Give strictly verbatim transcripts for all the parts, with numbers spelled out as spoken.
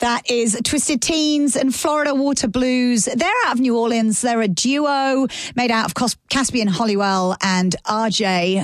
That is Twisted Teens and Florida Water Blues. They're out of New Orleans. They're a duo made out of Cos- Caspian Hollywell and R J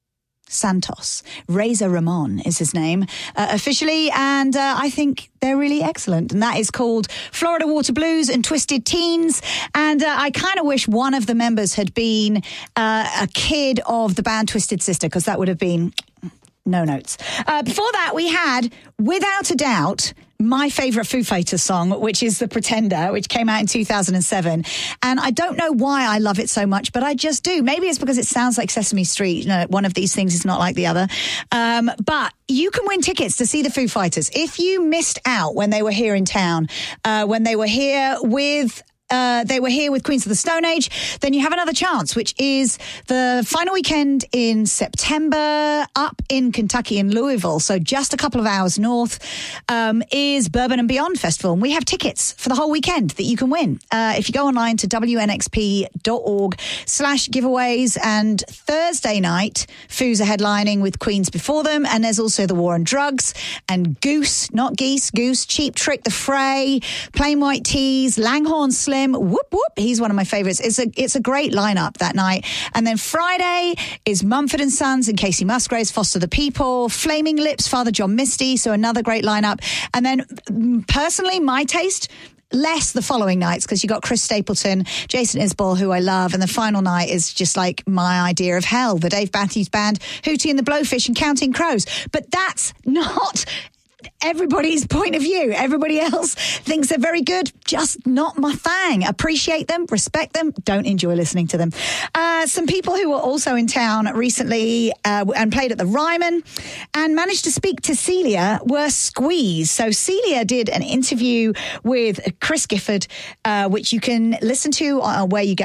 Santos. Razor Ramon is his name uh, officially, and uh, I think they're really excellent. And that is called Florida Water Blues and Twisted Teens. And uh, I kind of wish one of the members had been uh, a kid of the band Twisted Sister, because that would have been no notes. Uh, before that, we had, without a doubt, my favourite Foo Fighters song, which is The Pretender, which came out in two thousand seven. And I don't know why I love it so much, but I just do. Maybe it's because it sounds like Sesame Street. You know, one of these things is not like the other. Um, but you can win tickets to see the Foo Fighters. If you missed out when they were here in town, uh, when they were here with... Uh, they were here with Queens of the Stone Age, then you have another chance, which is the final weekend in September up in Kentucky in Louisville, so just a couple of hours north, um, is Bourbon and Beyond Festival. And we have tickets for the whole weekend that you can win. Uh, if you go online to W N X P dot org slash giveaways, and Thursday night, Foos are headlining with Queens before them, and there's also the War on Drugs, and Goose, not Geese, Goose, Cheap Trick, The Fray, Plain White Tees, Langhorne Slim, Whoop Whoop, he's one of my favourites. It's a it's a great lineup that night. And then Friday is Mumford and Sons and Casey Musgraves, Foster the People, Flaming Lips, Father John Misty, so another great lineup. And then personally, my taste, less the following nights, because you got Chris Stapleton, Jason Isbell, who I love, and the final night is just like my idea of hell, the Dave Matthews Band, Hootie and the Blowfish and Counting Crows. But that's not everybody's point of view. Everybody else thinks they're very good, just not my thing. Appreciate them, respect them, don't enjoy listening to them. Uh, some people who were also in town recently uh, and played at the Ryman and managed to speak to Celia were Squeeze. So Celia did an interview with Chris Gifford, uh, which you can listen to uh, where you get